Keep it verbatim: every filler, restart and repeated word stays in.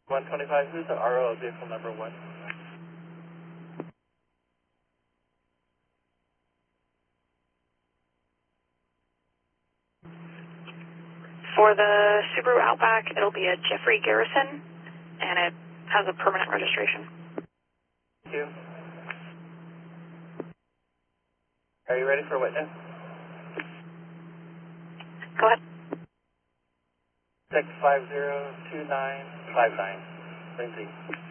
one twenty-five, who's the R O of vehicle number one? For the Subaru Outback, it'll be a Jeffrey Garrison, and it has a permanent registration. Thank you. Are you ready for witness? Go ahead. six five zero two nine five nine. Lindsay.